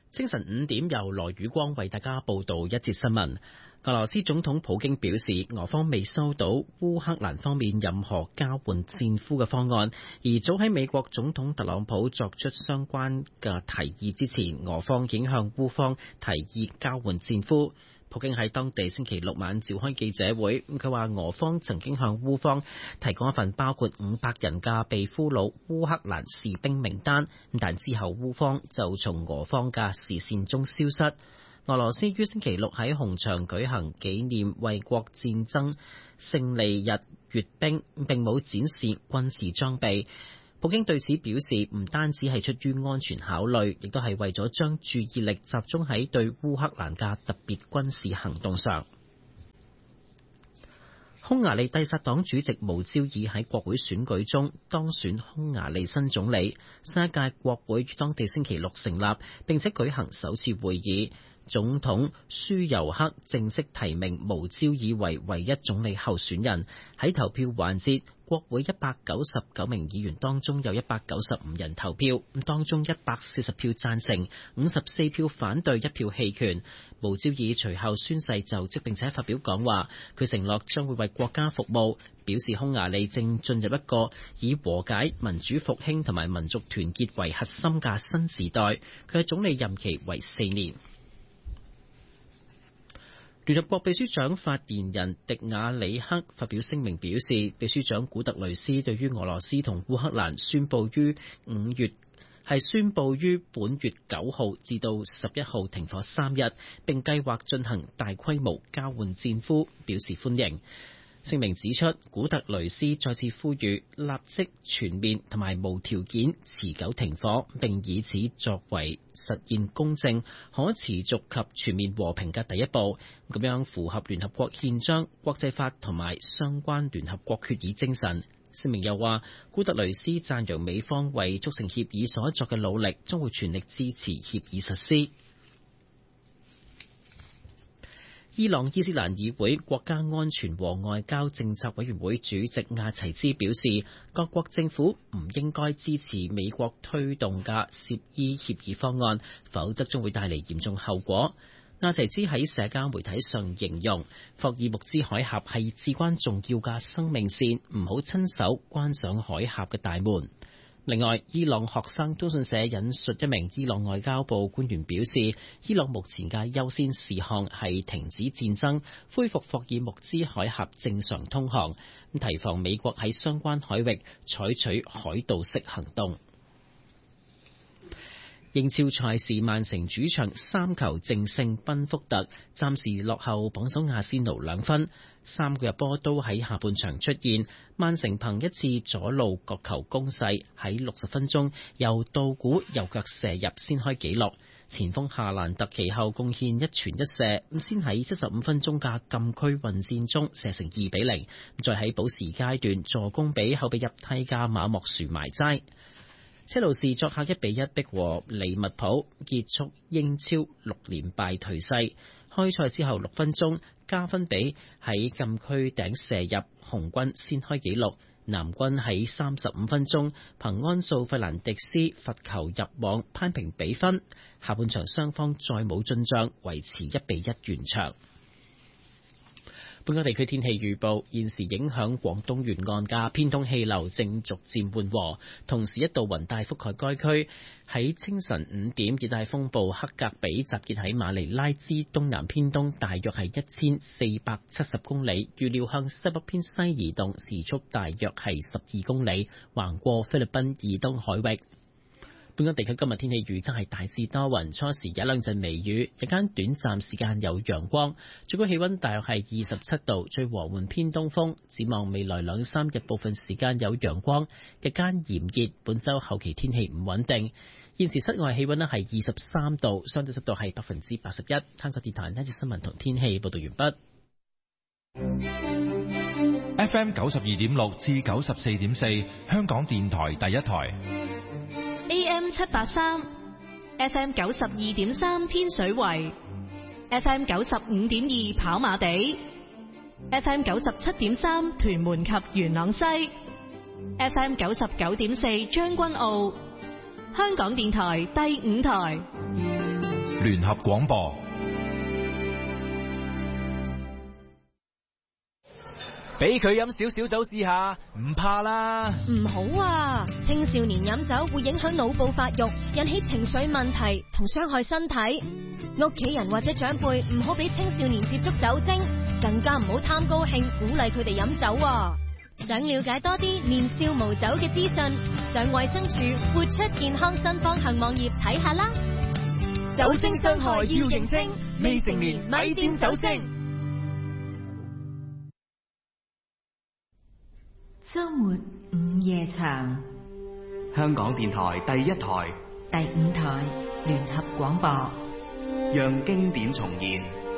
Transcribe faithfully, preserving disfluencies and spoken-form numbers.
清晨五點由羅宇光為大家報道一節新聞。俄羅斯總統普京表示，俄方未收到烏克蘭方面任何交換戰俘嘅方案，而早喺美國總統特朗普作出相關嘅提議之前，俄方已經向烏方提議交換戰俘。普京喺當地星期六晚召開記者會，佢話俄方曾經向烏方提供一份包括五百人嘅被俘虜烏克蘭士兵名單，但之後烏方就從俄方嘅視線中消失。俄羅斯於星期六喺紅場舉行紀念衛國戰爭勝利日閱兵，並冇展示軍事裝備。普京對此表示，唔單止係出於安全考慮，亦都係為咗將注意力集中喺對烏克蘭嘅特別軍事行動上。匈牙利帝薩黨主席無焦爾喺國會選舉中當選匈牙利新總理，新一屆國會於當地星期六成立，並且舉行首次會議。總統舒尤克正式提名無焦爾為唯一總理候選人。喺投票環節，國會一百九十九名議員當中有一百九十五人投票，當中一百四十票贊成，五十四票反對，一票棄權。無焦爾隨後宣誓就職，並且發表講話，佢承諾將會為國家服務，表示匈牙利正進入一個以和解、民主復興同埋民族團結為核心嘅新時代。佢嘅總理任期為四年。聯合國秘書長發言人迪亞里克發表聲明表示，秘書長古特雷斯對於俄羅斯同烏克蘭宣布於五月係宣布於本月九號至到十一號停火三日，並計劃進行大規模交換戰俘，表示歡迎。聲明指出，古特雷斯再次呼籲立即全面同埋無條件持久停火，並以此作為實現公正、可持續及全面和平嘅第一步，咁樣符合聯合國憲章、國際法同埋相關聯合國決議精神。聲明又話，古特雷斯讚揚美方為促成協議所作嘅努力，將會全力支持協議實施。伊朗伊斯蘭議會國家安全和外交政策委員會主席亞齊茲表示，各國政府唔應該支持美國推動嘅涉伊協議方案，否則將會帶嚟嚴重後果。亞齊茲喺社交媒體上形容，霍爾木茲海峽係至關重要嘅生命線，唔好親手關上海峽嘅大門。另外，伊朗學生通訊社引述一名伊朗外交部官員表示，伊朗目前嘅優先事項係停止戰爭，恢復霍爾木茲海峽正常通航，提防美國喺相關海域採取海盜式行動。英超賽事，曼城主場三球淨勝賓福特，暫時落後榜首阿仙奴兩分。三個入波都喺下半場出現，曼城憑一次左路角球攻勢，喺六十分鐘由道古右腳射入先開紀錄。前鋒夏蘭特其後貢獻一傳一射，咁先喺七十五分鐘嘅禁區混戰中射成二比零，再喺補時階段助攻俾後備入替嘅馬莫殊埋齋。車路士作客一比一逼和利物浦，結束英超六連敗頹勢。開賽之後六分鐘，加分比喺禁區頂射入，紅軍先開紀錄。藍軍喺三十五分鐘憑安素費蘭迪斯罰球入網攀平比分。下半場雙方再冇進賬，維持一比一完場。本港地區天氣預報，現時影響廣東沿岸嘅偏東氣流正逐漸緩和，同時一道雲帶覆蓋該區。喺清晨五點，熱帶風暴克格比集結喺馬尼拉之東南偏東，大約係一千四百七十公里，預料向西北偏西移動，時速大約係十二公里，橫過菲律賓以東海域。本港地區今日天氣預測係大致多雲，初時有兩陣微雨，日間短暫時間有陽光，最高氣溫大約係二十七度，最和緩偏東風。展望未來兩三日部分時間有陽光，日間炎熱，本週後期天氣唔穩定。現時室外氣溫咧係二十三度，相對濕度係百分之八十一。香港電台呢節新聞同天氣報道完畢。F M 九十二點六至九十四點四，香港電台第一台。 A M 七八三 ，F M 九十二點三天水圍 ，F M 九十五點二跑馬地 ，F M 九十七點三屯門及元朗西 ，F M 九十九點四將軍澳，香港電台第五台。 聯合廣播。 俾佢飲少少酒試下，唔怕啦。 唔好啊！青少年飲酒會影響腦部發育，引起情緒問題同傷害身體。屋企人或者長輩唔好俾青少年接觸酒精，更加唔好貪高興鼓勵佢哋飲酒啊！想了解多啲年少無酒嘅資訊，上衛生署活出健康新方向網頁睇下啦。 酒精傷害要認清，未成年咪掂酒精。 周末午夜場， 香港電台第一台、 第五台聯合廣播， 讓經典重現。